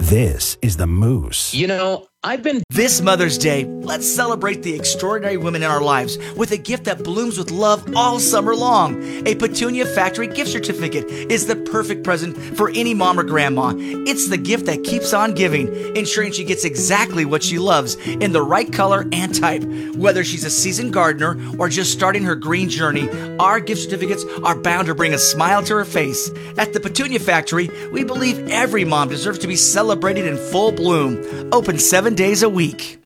This is the Moose. You know, This Mother's Day, let's celebrate the extraordinary women in our lives with a gift that blooms with love all summer long. A Petunia Factory gift certificate is the perfect present for any mom or grandma. It's the gift that keeps on giving, ensuring she gets exactly what she loves in the right color and type. Whether she's a seasoned gardener or just starting her green journey, our gift certificates are bound to bring a smile to her face. At the Petunia Factory, we believe every mom deserves to be celebrated in full bloom. Open 7 days a week.